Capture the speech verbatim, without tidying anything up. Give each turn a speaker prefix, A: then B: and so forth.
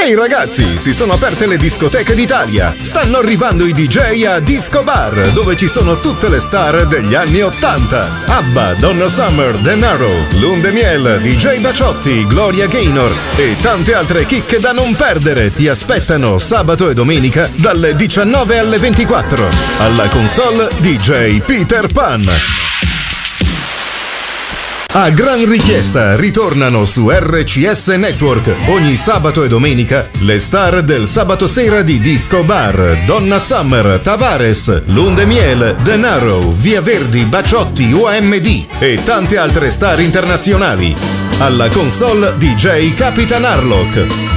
A: Ehi ragazzi, si sono aperte le discoteche d'Italia. Stanno arrivando i D J a Disco Bar, dove ci sono tutte le star degli anni ottanta. Abba, Donna Summer, Denaro, Lunde Miel, D J Baciotti, Gloria Gaynor e tante altre chicche da non perdere ti aspettano sabato e domenica dalle diciannove alle ventiquattro. Alla console D J Peter Pan. A gran richiesta ritornano su R C S Network ogni sabato e domenica le star del sabato sera di Disco Bar: Donna Summer, Tavares, Lunde Miel, Denaro, Via Verdi, Baciotti, O M D e tante altre star internazionali. Alla console D J Capitan Harlock.